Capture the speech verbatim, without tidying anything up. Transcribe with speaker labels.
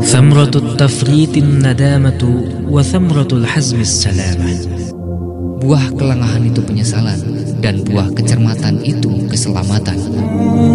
Speaker 1: Thamratut tafritin nadamatu wa thamratul hazmis salamah.
Speaker 2: Buah kelengahan itu penyesalan, dan buah kecermatan itu keselamatan.